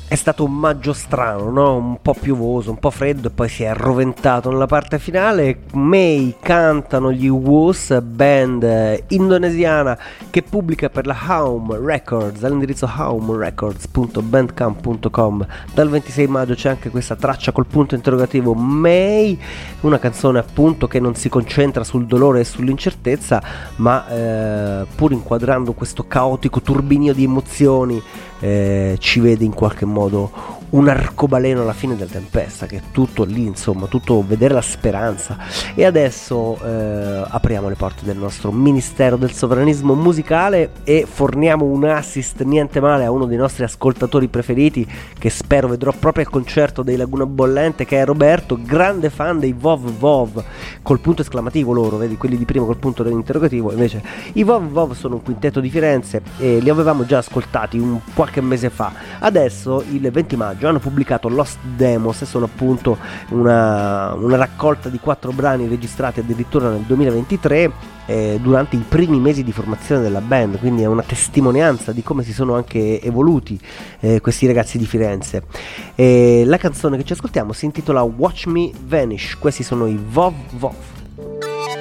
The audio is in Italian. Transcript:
È stato un maggio strano, no? Un po' piovoso, un po' freddo e poi si è arroventato nella parte finale. May cantano gli Woos, band indonesiana che pubblica per la Home Records all'indirizzo homerecords.bandcamp.com. Dal 26 maggio c'è anche questa traccia col punto interrogativo May, una canzone appunto che non si concentra sul dolore e sull'incertezza, ma pur inquadrando questo caotico turbinio di emozioni ci vede in qualche modo un arcobaleno alla fine della tempesta, che è tutto lì, insomma, tutto vedere la speranza. E adesso apriamo le porte del nostro Ministero del Sovranismo Musicale e forniamo un assist niente male a uno dei nostri ascoltatori preferiti, che spero vedrò proprio al concerto dei Laguna Bollente, che è Roberto, grande fan dei Vov Vov, col punto esclamativo loro, vedi, quelli di prima col punto dell'interrogativo. Invece i Vov Vov sono un quintetto di Firenze e li avevamo già ascoltati qualche mese fa. Adesso il 20 maggio hanno pubblicato Lost Demos e sono appunto una raccolta di 4 brani registrati addirittura nel 2023 durante i primi mesi di formazione della band, quindi è una testimonianza di come si sono anche evoluti questi ragazzi di Firenze. La canzone che ci ascoltiamo si intitola Watch Me Vanish, questi sono i Vov Vov.